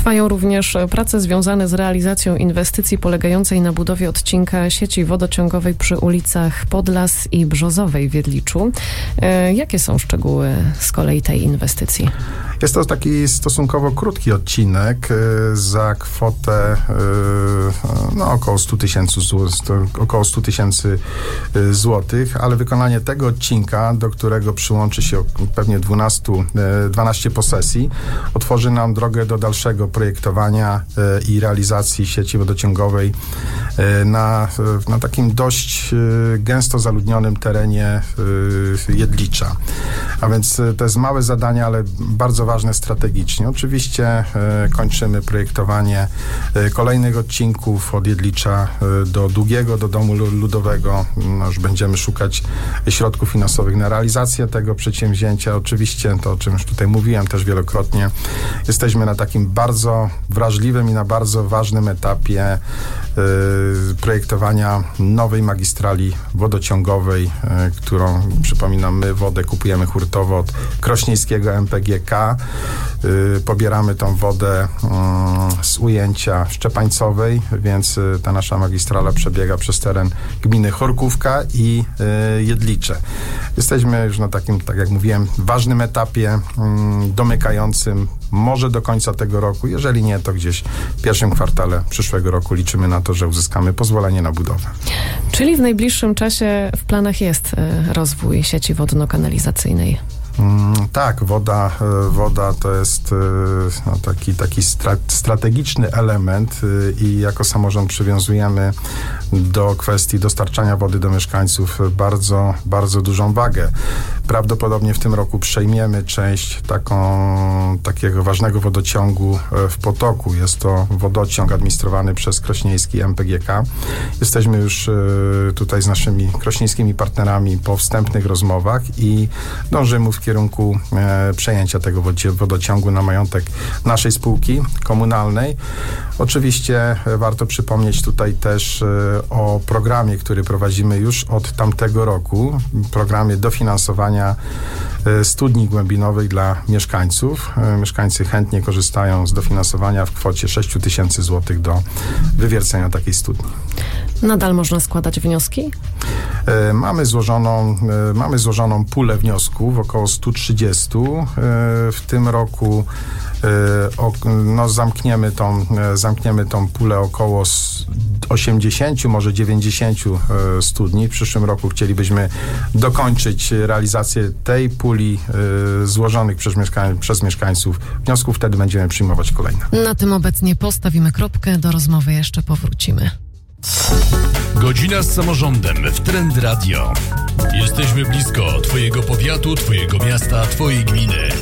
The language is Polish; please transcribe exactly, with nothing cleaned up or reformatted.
Trwają również prace związane z realizacją inwestycji polegającej na budowie odcinka sieci wodociągowej przy ulicach Podlas i Brzozowej w Jedliczu. Jakie są szczegóły z kolei tej inwestycji? Jest to taki stosunkowo krótki odcinek za kwotę no, około sto tysięcy około sto tysięcy złotych, ale wykonanie tego odcinka, do którego przyłączy się pewnie dwanaście, dwanaście posesji, otworzy nam drogę do dalszego projektowania i realizacji sieci wodociągowej na, na takim dość gęsto zaludnionym terenie Jedlicza. A więc to jest małe zadanie, ale bardzo ważne strategicznie. Oczywiście e, kończymy projektowanie e, kolejnych odcinków od Jedlicza e, do Długiego, do Domu Ludowego. No, już będziemy szukać środków finansowych na realizację tego przedsięwzięcia. Oczywiście to, o czym już tutaj mówiłem też wielokrotnie, jesteśmy na takim bardzo wrażliwym i na bardzo ważnym etapie e, projektowania nowej magistrali wodociągowej, e, którą, przypominam, my wodę kupujemy hurtowo od Krośnieńskiego M P G K. Pobieramy tą wodę z ujęcia Szczepańcowej, więc ta nasza magistrala przebiega przez teren gminy Chorkówka i Jedlicze. Jesteśmy już na takim, tak jak mówiłem, ważnym etapie domykającym może do końca tego roku. Jeżeli nie, to gdzieś w pierwszym kwartale przyszłego roku liczymy na to, że uzyskamy pozwolenie na budowę. Czyli w najbliższym czasie w planach jest rozwój sieci wodno-kanalizacyjnej. Mm, tak, woda, woda to jest no, taki, taki stra- strategiczny element i jako samorząd przywiązujemy do kwestii dostarczania wody do mieszkańców bardzo, bardzo dużą wagę. Prawdopodobnie w tym roku przejmiemy część taką, takiego ważnego wodociągu w Potoku. Jest to wodociąg administrowany przez Krośnieński M P G K. Jesteśmy już tutaj z naszymi krośnieńskimi partnerami po wstępnych rozmowach i dążymy w kierunku e, przejęcia tego wodociągu na majątek naszej spółki komunalnej. Oczywiście e, warto przypomnieć tutaj też e, o programie, który prowadzimy już od tamtego roku. Programie dofinansowania e, studni głębinowej dla mieszkańców. E, mieszkańcy chętnie korzystają z dofinansowania w kwocie sześć tysięcy złotych do wywiercenia takiej studni. Nadal można składać wnioski? E, mamy złożoną, e, mamy złożoną pulę wniosków, około sto trzydzieści. E, w tym roku e, o, no, zamkniemy, tą, e, zamkniemy tą pulę około osiemdziesiąt, może dziewięćdziesiąt e, studni. W przyszłym roku chcielibyśmy dokończyć realizację tej puli e, złożonych przez, mieszkań, przez mieszkańców wniosków. Wtedy będziemy przyjmować kolejne. Na tym obecnie postawimy kropkę. Do rozmowy jeszcze powrócimy. Godzina z samorządem w Trend Radio. Jesteśmy blisko Twojego powiatu, Twojego miasta, Twojej gminy.